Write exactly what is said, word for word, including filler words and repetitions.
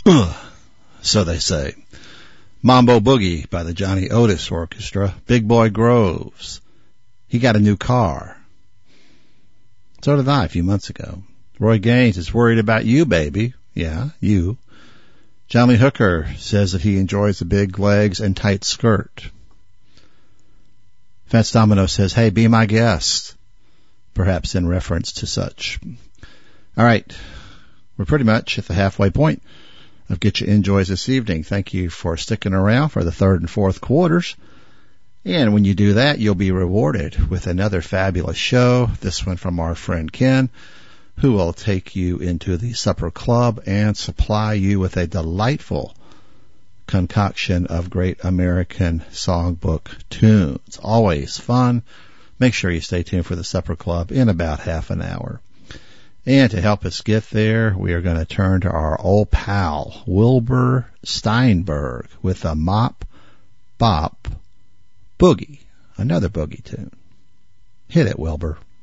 So they say. Mambo Boogie by the Johnny Otis Orchestra. Big Boy Groves. He got a new car. So did I a few months ago. Roy Gaines is worried about you, baby. Yeah, you. John Lee Hooker says that he enjoys the big legs and tight skirt. Fats Domino says, hey, be my guest. Perhaps in reference to such. All right. We're pretty much at the halfway point of Get Your Enjoys this evening. Thank you for sticking around for the third and fourth quarters. And when you do that, you'll be rewarded with another fabulous show. This one from our friend Ken, who will take you into the supper club and supply you with a delightful concoction of great American songbook tunes. Always fun. Make sure you stay tuned for the supper club in about half an hour. And to help us get there, we are going to turn to our old pal, Wilbur Steinberg, with a Mop Bop Boogie, another boogie tune. Hit it, Wilbur.